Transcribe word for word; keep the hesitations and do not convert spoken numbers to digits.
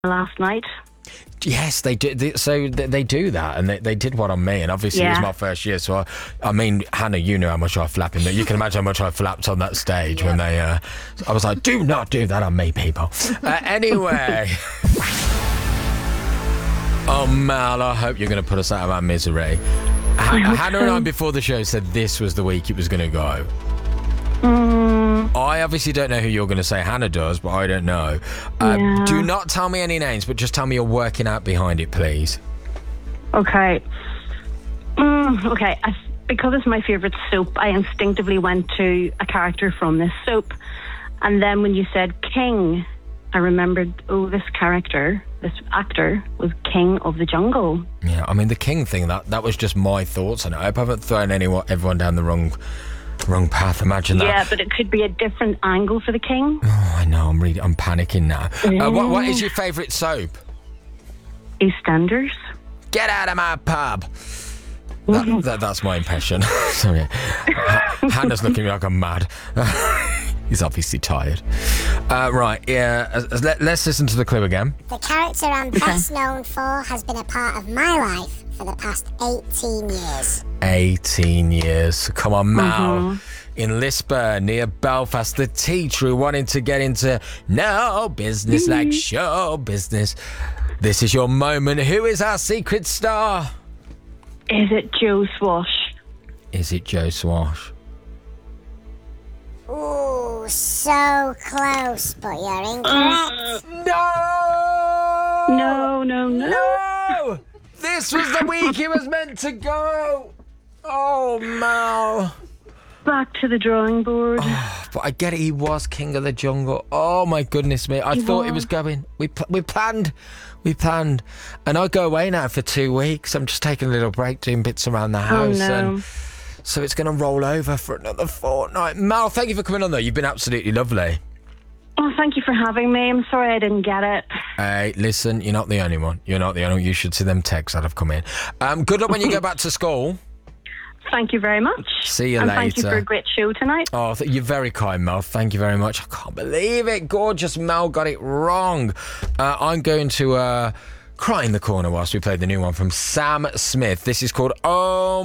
last night. Yes, they do. They, so they, they do that, and they, they did one on me, and obviously Yeah. it was my first year. So I, I mean, Hannah, you know how much I flap in there. You can imagine how much I flapped on that stage when they. Uh, I was like, "Do not do that on me, people." Uh, anyway. Oh, Mal, I hope you're going to put us out of our misery. Ha- Hannah and I, before the show, said this was the week it was going to go. Mm, I obviously don't know who you're going to say. Hannah does, but I don't know. Uh, Yeah. Do not tell me any names, but just tell me you're working out behind it, please. okay. Mm, okay. I, because it's my favourite soap, I instinctively went to a character from this soap. And then when you said King, I remembered, oh, this character, this actor, was King of the Jungle. Yeah, I mean, the King thing, that, that was just my thoughts on it. I hope I haven't thrown anyone, everyone down the wrong wrong path. Imagine that. Yeah, but it could be a different angle for the King. Oh, I know, I'm really, I'm panicking now. Uh, what, what is your favourite soap? EastEnders. Get out of my pub. That, that, that's my impression. Sorry. Ha- Hannah's looking at me like I'm mad. He's obviously tired. Uh, right, yeah, uh, let, let's listen to the clue again. The character I'm best known for has been a part of my life for the past eighteen years. eighteen years. Come on, Mal. In Lisburn, near Belfast, the teacher who wanted to get into no business like show business. This is your moment. Who is our secret star? Is it Joe Swash? Is it Joe Swash? Ooh, so close, but you're incorrect. No! No, no, no. No! This was the week it was meant to go. Oh, Mal. Back to the drawing board. But I get it, he was King of the Jungle. Oh, my goodness me. I He thought it was. was going. We pl- we planned. We planned. And I go away now for two weeks. I'm just taking a little break, doing bits around the Oh, house. no. And so it's going to roll over for another fortnight. Mal, thank you for coming on, though. You've been absolutely lovely. Oh, thank you for having me. I'm sorry I didn't get it. Hey, listen, you're not the only one. You're not the only one. You should see them texts that have come in. Um, good luck when you go back to school. Thank you very much. See you and later. thank you for a great show tonight. Oh, th- you're very kind, Mel. Thank you very much. I can't believe it. Gorgeous Mel got it wrong. Uh, I'm going to uh, cry in the corner whilst we play the new one from Sam Smith. This is called Oh